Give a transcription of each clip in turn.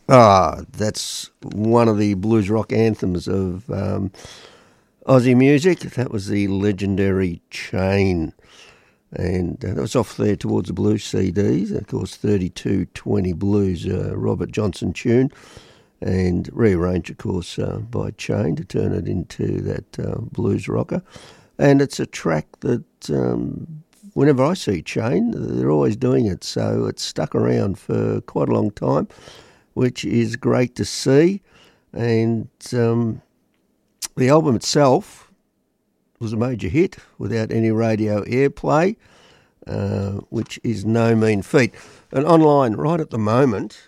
Ah, that's one of the blues rock anthems of Aussie music. That was the legendary Chain. And that was off there towards the blues CDs. Of course, 3220 Blues, Robert Johnson tune, and rearranged, of course, by Chain to turn it into that blues rocker. And it's a track that whenever I see Chain, they're always doing it. So it's stuck around for quite a long time, which is great to see. And the album itself was a major hit without any radio airplay, which is no mean feat. And online right at the moment,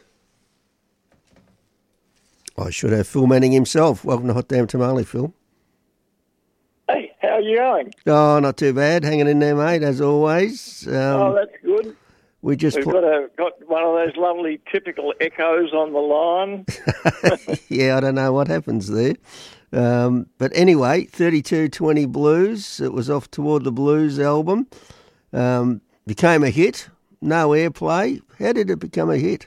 I should have Phil Manning himself. Welcome to Hot Damn Tamale, Phil. Hey, how are you going? Oh, not too bad. Hanging in there, mate, as always. That's good. We've got one of those lovely typical echoes on the line. Yeah, I don't know what happens there. But anyway, 3220 Blues, it was off toward the Blues album. Became a hit, no airplay. How did it become a hit?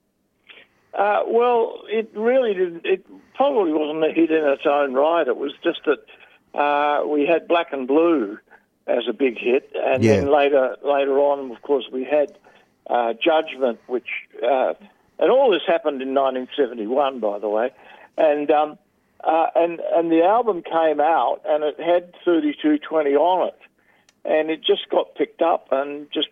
Well, it really didn't. It probably wasn't a hit in its own right. It was just that we had Black and Blue as a big hit, and then later on, of course, we had Judgment, which and all this happened in 1971, by the way, and the album came out and it had 3220 on it, and it just got picked up and just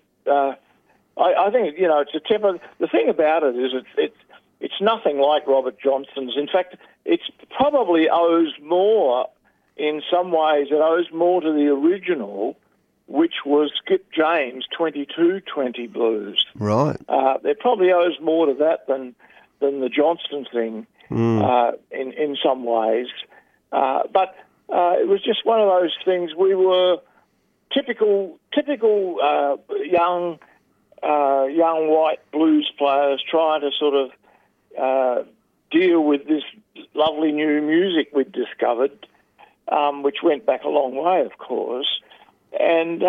I think it's a temper. The thing about it is it's nothing like Robert Johnson's. In fact, it's probably owes more. In some ways, it owes more to the original, which was Skip James' 2220 Blues. Right. It probably owes more to that than the Johnston thing in some ways. But it was just one of those things. We were typical young white blues players trying to sort of deal with this lovely new music we'd discovered, which went back a long way, of course. And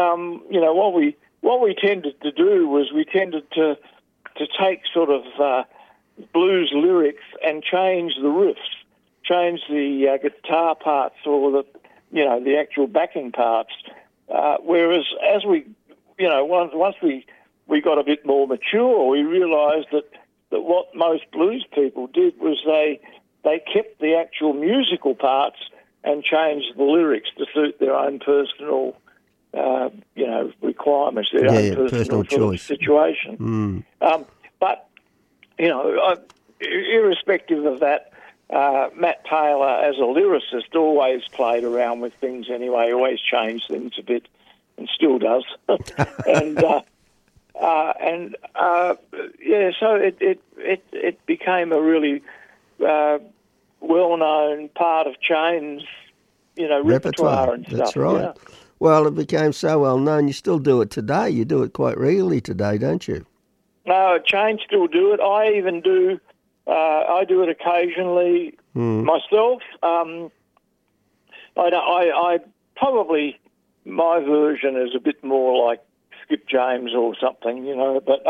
what we tended to do was we tended to take sort of blues lyrics and change the riffs, change the guitar parts or the actual backing parts. Whereas as we, once we got a bit more mature, we realised that what most blues people did was they kept the actual musical parts and changed the lyrics to suit their own personal, requirements, their own personal choice situation. But, irrespective of that, Matt Taylor, as a lyricist, always played around with things anyway, always changed things a bit, and still does. So it became a really well-known part of Chain's, repertoire and stuff. That's right. Yeah. Well, it became so well-known, you still do it today. You do it quite regularly today, don't you? No, Chain still do it. I even do. I do it occasionally myself. I probably, my version is a bit more like Skip James or something, but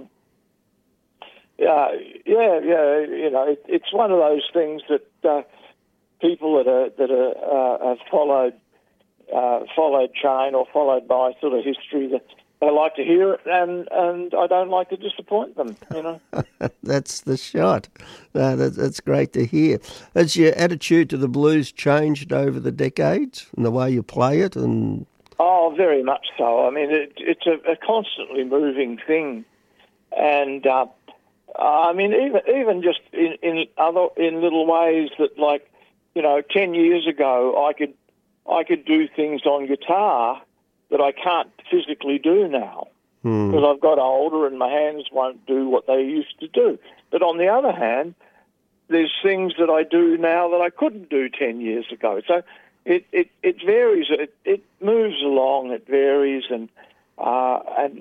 it's one of those things that people that have followed Chain or followed my sort of history, that they like to hear it, and I don't like to disappoint them, That's the shot. That's great to hear. Has your attitude to the blues changed over the decades and the way you play it? And Oh, very much so. I mean, it's a constantly moving thing, and I mean, even just in little ways that, like, 10 years ago, I could do things on guitar that I can't physically do now because I've got older and my hands won't do what they used to do. But on the other hand, there's things that I do now that I couldn't do 10 years ago. So it varies. It moves along. It varies, and I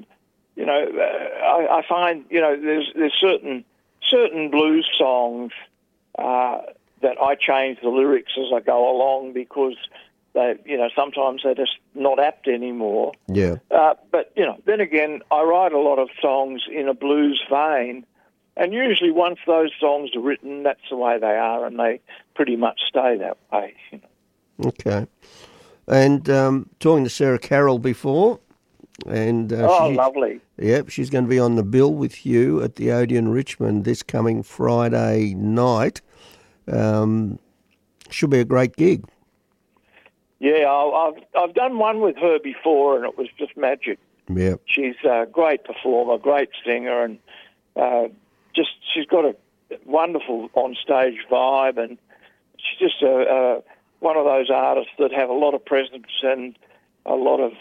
find there's certain blues songs that I change the lyrics as I go along because they, sometimes they're just not apt anymore. Yeah. But then again, I write a lot of songs in a blues vein, And usually once those songs are written, that's the way they are, and they pretty much stay that way. Okay. And talking to Sarah Carroll before, and lovely. Yep, she's going to be on the bill with you at the Odeon Richmond this coming Friday night. Should be a great gig. Yeah, I've done one with her before, and it was just magic. Yeah, she's a great performer, great singer, and she's got a wonderful on-stage vibe, and she's just one of those artists that have a lot of presence and a lot of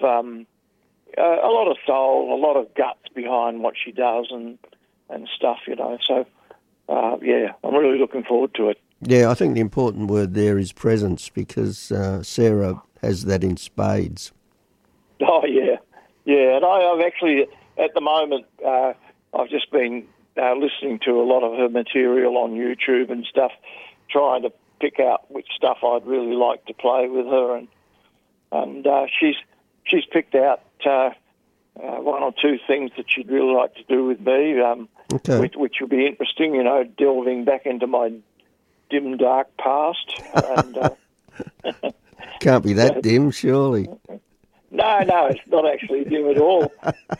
soul, a lot of guts behind what she does and stuff, So, I'm really looking forward to it. Yeah, I think the important word there is presence, because Sarah has that in spades. Oh, yeah. Yeah, and I've actually, at the moment, I've just been listening to a lot of her material on YouTube and stuff, trying to pick out which stuff I'd really like to play with her, and she's picked out one or two things that she'd really like to do with me, which will be interesting, delving back into my dim, dark past. And, can't be that dim, surely. No, it's not actually dim at all.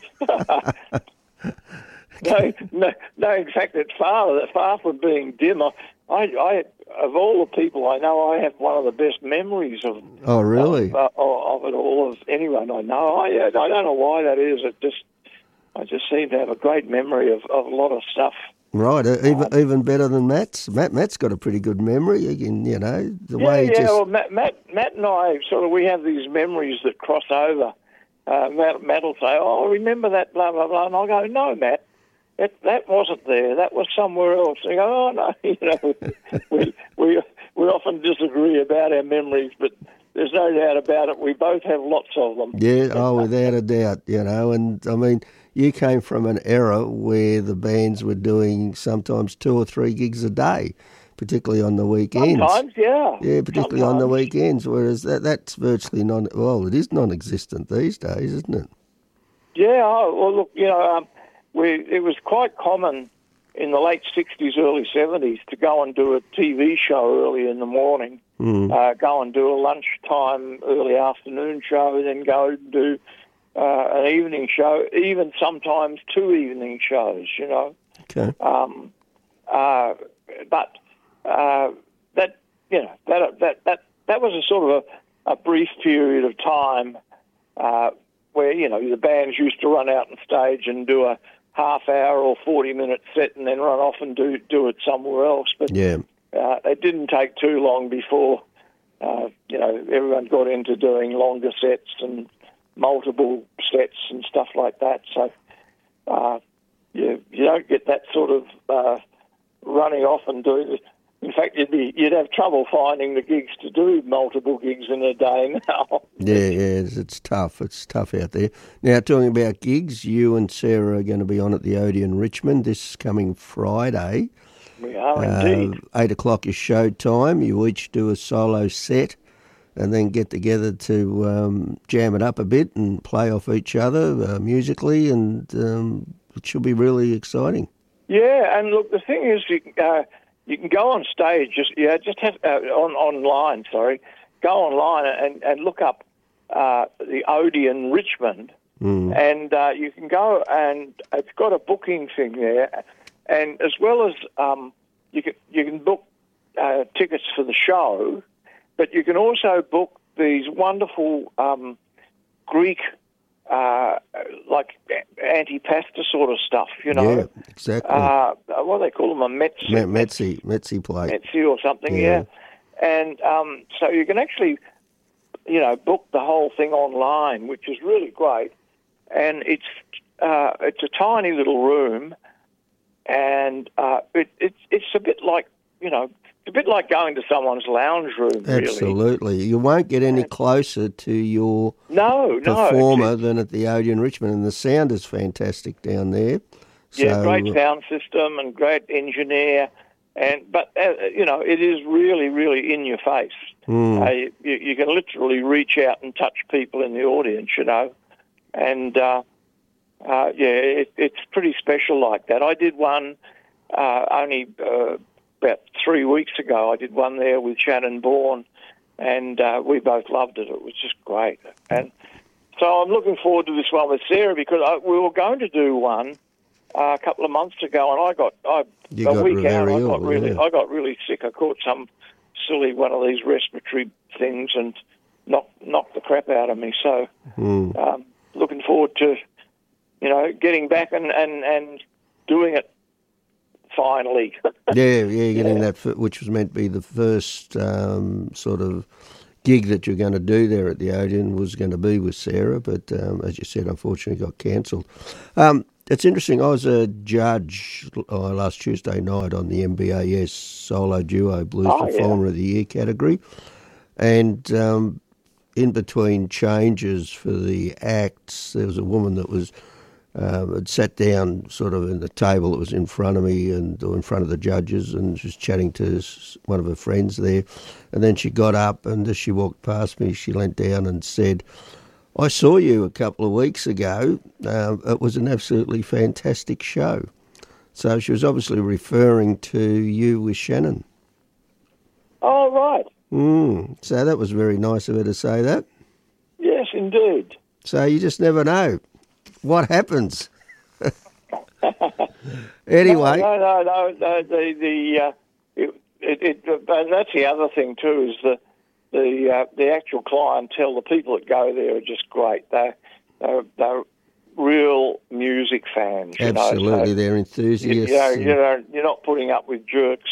No. In fact, it's far from being dim. I of all the people I know, I have one of the best memories of. Oh, really? Of it all, of anyone I know. I don't know why that is. I just seem to have a great memory of a lot of stuff. Right, even better than Matt's. Matt's got a pretty good memory, the way he just... Well, Matt and I we have these memories that cross over. Matt will say, "Oh, remember that, blah, blah, blah," and I'll go, "No, Matt, that wasn't there. That was somewhere else." And he go, "Oh, no," we often disagree about our memories, but there's no doubt about it. We both have lots of them. Yeah, without a doubt, and I mean... You came from an era where the bands were doing sometimes 2 or 3 gigs a day, particularly on the weekends. Sometimes, yeah. Yeah, particularly on the weekends, whereas that's virtually it is non-existent these days, isn't it? Yeah, well, look, it was quite common in the late 60s, early 70s to go and do a TV show early in the morning, go and do a lunchtime, early afternoon show, then go and do an evening show, even sometimes 2 evening shows, Okay. But that was a sort of a brief period of time where the bands used to run out on stage and do a half-hour or 40-minute set and then run off and do it somewhere else. But it didn't take too long before everyone got into doing longer sets and multiple sets and stuff like that. So you don't get that sort of running off and doing it. In fact, you'd have trouble finding the gigs to do multiple gigs in a day now. Yeah, it's tough. It's tough out there. Now, talking about gigs, you and Sarah are going to be on at the Odeon Richmond this coming Friday. We are indeed. 8 o'clock is show time. You each do a solo set and then get together to jam it up a bit and play off each other musically, and it should be really exciting. Yeah, and look, the thing is, you can go on stage, just have online. Go online and look up the Odeon Richmond, and you can go, and it's got a booking thing there, and as well as you can book tickets for the show. But you can also book these wonderful Greek, like antipasta sort of stuff, Yeah, exactly. What do they call them? A Metzi plate. Metzi or something, yeah. And so you can actually, book the whole thing online, which is really great. And it's a tiny little room, and it's a bit like, it's a bit like going to someone's lounge room, really. Absolutely. You won't get any closer to your performer than at the Odeon Richmond, and the sound is fantastic down there. Yeah, great sound system and great engineer, but it is really, really in your face. You can literally reach out and touch people in the audience, and it's pretty special like that. I did one only about 3 weeks ago. I did one there with Shannon Bourne, and we both loved it. It was just great. And so I'm looking forward to this one with Sarah, because we were going to do one a couple of months ago, and I got really sick. I caught some silly one of these respiratory things and knocked the crap out of me. So looking forward to getting back and doing it finally. Getting that, which was meant to be the first sort of gig that you're going to do there at the Odeon, was going to be with Sarah, but as you said, unfortunately got cancelled. It's interesting, I was a judge last Tuesday night on the MBAS Solo Duo Blues Performer of the Year category, and in between changes for the acts, there was a woman that was had sat down sort of in the table that was in front of me and in front of the judges, and she was chatting to one of her friends there. And then she got up, and as she walked past me, she leant down and said, "I saw you a couple of weeks ago. It was an absolutely fantastic show." So she was obviously referring to you with Shannon. Oh, right. So that was very nice of her to say that. Yes, indeed. So you just never know what happens. Anyway. No. That's the other thing too, is the actual clientele. The people that go there are just great. They're real music fans. Absolutely, so they're enthusiasts. You're not putting up with jerks.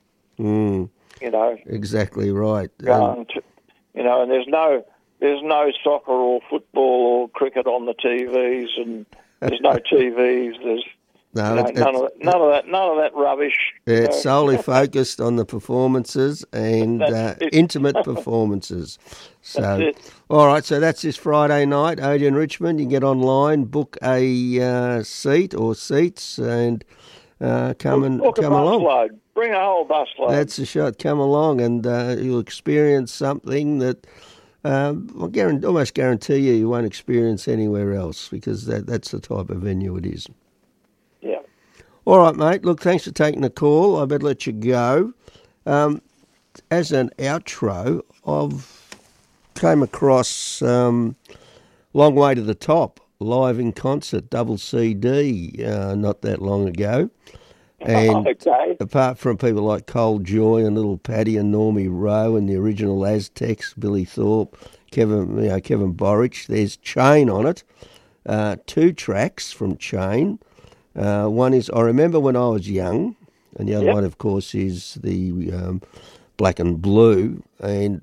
Exactly right. And there's no soccer or football or cricket on the TVs, and there's no TVs. There's none of that rubbish. It's solely focused on the performances and intimate performances. So, that's it. All right. So that's this Friday night, Odeon Richmond. You can get online, book a seat or seats, and come along. Load. Bring a whole busload. That's a shot. Come along, and you'll experience something that I almost guarantee you won't experience anywhere else, because that's the type of venue it is. Yeah. All right, mate. Look, thanks for taking the call. I better let you go. As an outro, I've came across Long Way to the Top live in concert, double CD, not that long ago. And apart from people like Cole Joy and Little Paddy and Normie Rowe and the original Aztecs, Billy Thorpe, Kevin Borich, there's Chain on it. 2 tracks from Chain. One is I Remember When I Was Young, and the other one, of course, is the Black and Blue. And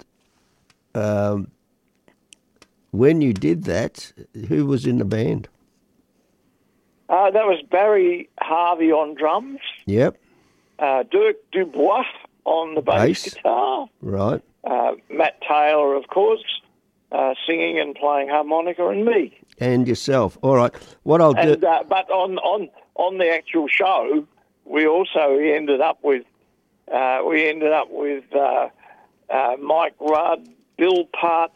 when you did that, who was in the band? That was Barry Harvey on drums. Yep. Dirk Dubois on the bass guitar. Right. Matt Taylor, of course, singing and playing harmonica, and me. And yourself. All right. What I'll do. But on the actual show, we ended up with Mike Rudd, Bill Putt,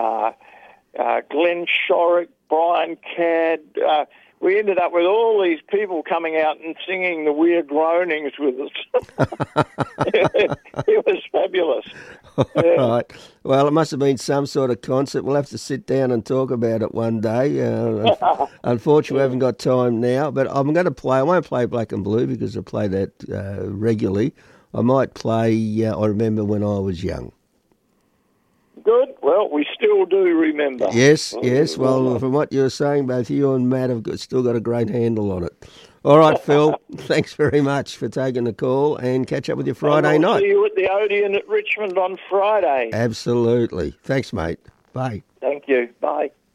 Glenn Shorrock, Brian Cadd. We ended up with all these people coming out and singing the Weird Groanings with us. It was fabulous. All right. Well, it must have been some sort of concert. We'll have to sit down and talk about it one day. Unfortunately, we haven't got time now, but I won't play Black and Blue because I play that regularly. I might play I Remember When I Was Young. Good. Well, we still do remember. Yes. Well, from what you're saying, both you and Matt have still got a great handle on it. All right, Phil, thanks very much for taking the call, and catch up with you Friday night. See you at the Odeon at Richmond on Friday. Absolutely. Thanks, mate. Bye. Thank you. Bye.